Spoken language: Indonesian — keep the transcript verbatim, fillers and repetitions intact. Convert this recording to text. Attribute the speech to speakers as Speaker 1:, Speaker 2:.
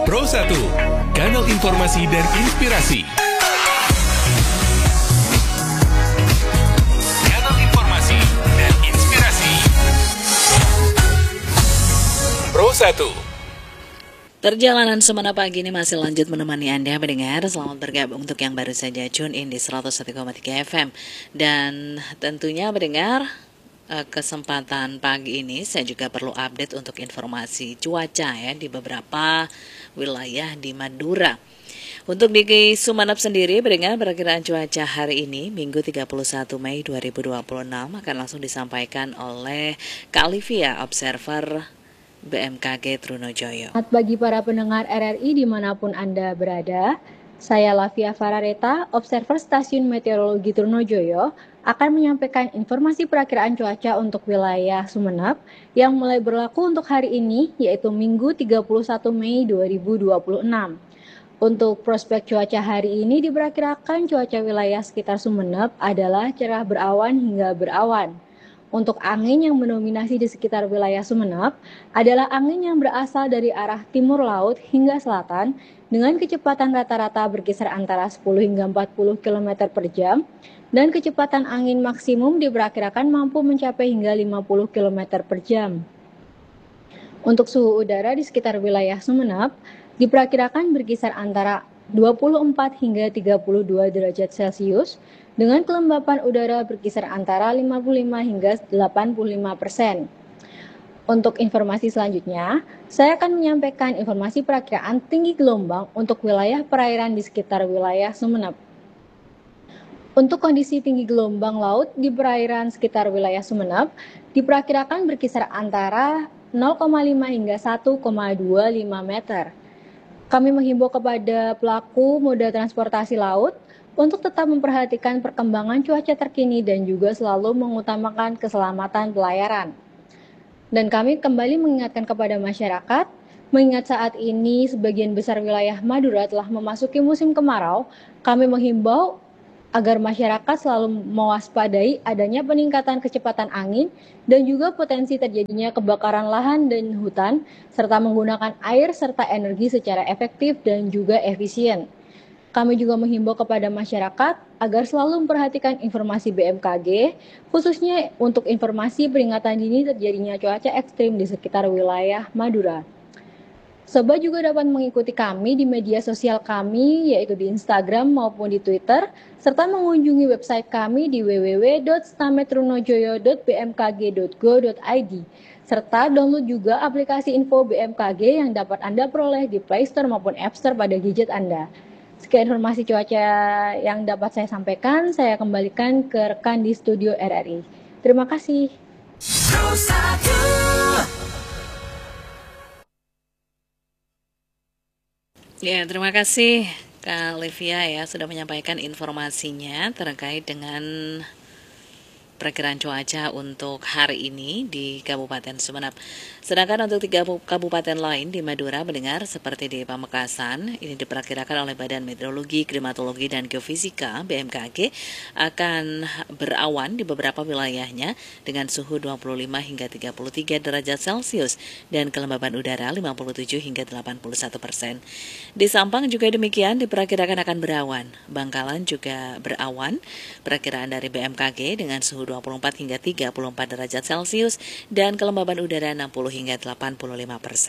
Speaker 1: Pro satu, kanal informasi dan inspirasi. Kanal informasi dan inspirasi. Pro satu.
Speaker 2: Perjalanan Semana pagi ini masih lanjut menemani Anda mendengar. Selamat bergabung untuk yang baru saja tune in di seratus satu koma tiga F M. Dan tentunya mendengar kesempatan pagi ini saya juga perlu update untuk informasi cuaca ya di beberapa wilayah di Madura. Untuk di Sumeneb sendiri, mendengar perakiraan cuaca hari ini, Minggu tiga puluh satu Mei dua ribu dua puluh enam akan langsung disampaikan oleh Kak Olivia, Observer B M K G Trunojoyo.
Speaker 3: Selamat pagi para pendengar R R I dimanapun Anda berada. Saya Lavia Farareta, Observer Stasiun Meteorologi Trunojoyo, akan menyampaikan informasi perakiraan cuaca untuk wilayah Sumeneb yang mulai berlaku untuk hari ini, yaitu Minggu tiga puluh satu Mei dua ribu dua puluh enam. Untuk prospek cuaca hari ini diperkirakan cuaca wilayah sekitar Sumeneb adalah cerah berawan hingga berawan. Untuk angin yang mendominasi di sekitar wilayah Sumeneb adalah angin yang berasal dari arah timur laut hingga selatan dengan kecepatan rata-rata berkisar antara sepuluh hingga empat puluh kilometer per jam dan kecepatan angin maksimum diperkirakan mampu mencapai hingga lima puluh kilometer per jam. Untuk suhu udara di sekitar wilayah Sumeneb diperkirakan berkisar antara dua puluh empat hingga tiga puluh dua derajat Celcius dengan kelembapan udara berkisar antara lima puluh lima hingga delapan puluh lima persen. Untuk informasi selanjutnya, saya akan menyampaikan informasi perakiraan tinggi gelombang untuk wilayah perairan di sekitar wilayah Sumeneb. Untuk kondisi tinggi gelombang laut di perairan sekitar wilayah Sumeneb diperkirakan berkisar antara nol koma lima hingga satu koma dua lima meter. Kami menghimbau kepada pelaku moda transportasi laut untuk tetap memperhatikan perkembangan cuaca terkini dan juga selalu mengutamakan keselamatan pelayaran. Dan kami kembali mengingatkan kepada masyarakat, mengingat saat ini sebagian besar wilayah Madura telah memasuki musim kemarau, kami menghimbau agar masyarakat selalu mewaspadai adanya peningkatan kecepatan angin dan juga potensi terjadinya kebakaran lahan dan hutan, serta menggunakan air serta energi secara efektif dan juga efisien. Kami juga menghimbau kepada masyarakat agar selalu memperhatikan informasi B M K G, khususnya untuk informasi peringatan dini terjadinya cuaca ekstrim di sekitar wilayah Madura. Sobat juga dapat mengikuti kami di media sosial kami, yaitu di Instagram maupun di Twitter, serta mengunjungi website kami di w w w dot stametrunojoyo dot b m k g dot go dot i d, serta download juga aplikasi info B M K G yang dapat Anda peroleh di Play Store maupun App Store pada gadget Anda. Sekian informasi cuaca yang dapat saya sampaikan, saya kembalikan ke rekan di studio R R I. Terima kasih.
Speaker 2: Ya, terima kasih Kak Olivia ya sudah menyampaikan informasinya terkait dengan perakiraan cuaca untuk hari ini di Kabupaten Sumeneb. Sedangkan untuk tiga kabupaten lain di Madura mendengar seperti di Pamekasan, ini diperkirakan oleh Badan Meteorologi, Klimatologi, dan Geofisika B M K G akan berawan di beberapa wilayahnya dengan suhu dua puluh lima hingga tiga puluh tiga derajat Celcius dan kelembaban udara lima puluh tujuh hingga delapan puluh satu persen. Di Sampang juga demikian diperkirakan akan berawan. Bangkalan juga berawan, perakiraan dari B M K G dengan suhu dua puluh empat hingga tiga puluh empat derajat Celcius dan kelembaban udara enam puluh hingga delapan puluh lima persen.